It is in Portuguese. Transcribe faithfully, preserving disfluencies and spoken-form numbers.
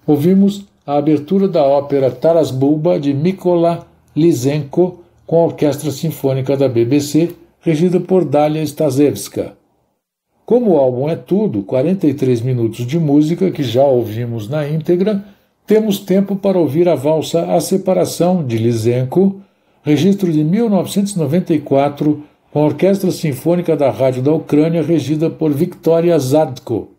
Ouvimos a abertura da ópera Taras Bulba de Mykola Lysenko com a Orquestra Sinfônica da B B C, regida por Dália Stasevska. Como o álbum é tudo, quarenta e três minutos de música que já ouvimos na íntegra, temos tempo para ouvir a valsa A Separação de Lysenko, registro de mil novecentos e noventa e quatro, com a Orquestra Sinfônica da Rádio da Ucrânia, regida por Victoria Zadko.